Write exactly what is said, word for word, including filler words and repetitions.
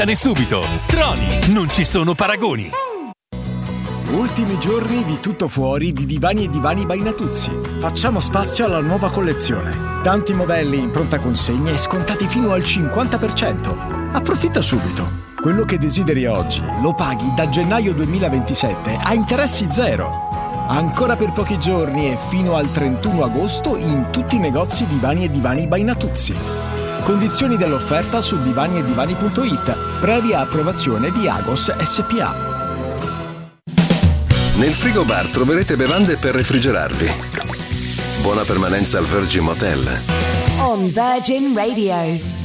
Ne subito. Troni, non ci sono paragoni. Ultimi giorni di tutto fuori di Divani e Divani by Natuzzi. Facciamo spazio alla nuova collezione. Tanti modelli in pronta consegna e scontati fino al cinquanta per cento. Approfitta subito. Quello che desideri oggi lo paghi da gennaio duemilaventisette a interessi zero. Ancora per pochi giorni e fino al trentuno agosto in tutti i negozi Divani e Divani by Natuzzi. Condizioni dell'offerta su divani e divani punto it, previa approvazione di Agos S P A. Nel frigo bar troverete bevande per refrigerarvi. Buona permanenza al Virgin Motel. On Virgin Radio.